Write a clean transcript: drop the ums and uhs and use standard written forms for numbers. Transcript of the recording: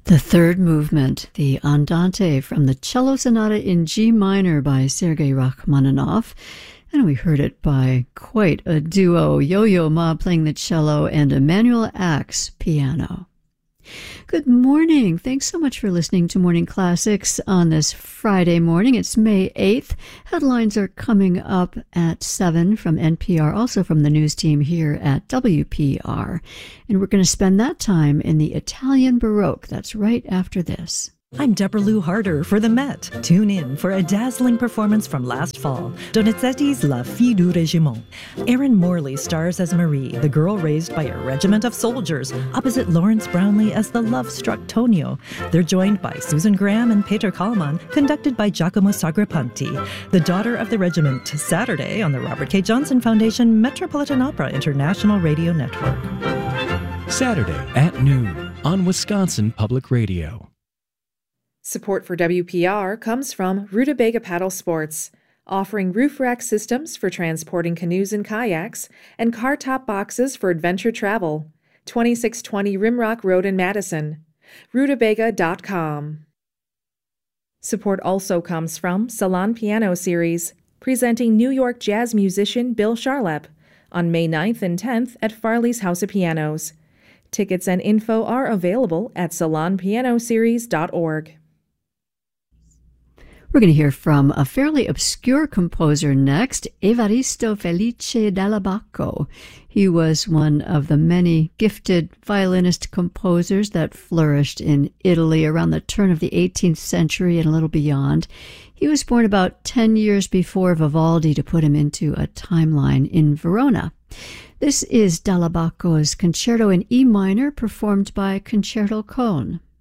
The third movement, the Andante from the Cello Sonata in G minor by Sergei Rachmaninoff. And we heard it by quite a duo, Yo-Yo Ma playing the cello and Emanuel Axe piano. Good morning. Thanks so much for listening to Morning Classics on this Friday morning. It's May 8th. Headlines are coming up at 7 from NPR, also from the news team here at WPR. And we're going to spend that time in the Italian Baroque. That's right after this. I'm Deborah Lou Harder for the Met. Tune in for a dazzling performance from last fall, Donizetti's La Fille du Régiment. Erin Morley stars as Marie, the girl raised by a regiment of soldiers, opposite Lawrence Brownlee as the love-struck Tonio. They're joined by Susan Graham and Peter Kallman, conducted by Giacomo Sagrapanti. The Daughter of the Regiment, Saturday on the Robert K. Johnson Foundation Metropolitan Opera International Radio Network. Saturday at noon on Wisconsin Public Radio. Support for WPR comes from Rutabaga Paddle Sports, offering roof rack systems for transporting canoes and kayaks and car top boxes for adventure travel. 2620 Rimrock Road in Madison. Rutabaga.com. Support also comes from Salon Piano Series, presenting New York jazz musician Bill Charlap on May 9th and 10th at Farley's House of Pianos. Tickets and info are available at salonpianoseries.org. We're going to hear from a fairly obscure composer next, Evaristo Felice Dalla Bacco. He was one of the many gifted violinist composers that flourished in Italy around the turn of the 18th century and a little beyond. He was born about 10 years before Vivaldi to put him into a timeline in Verona. This is Dalla Bacco's Concerto in E minor, performed by Concerto Cone.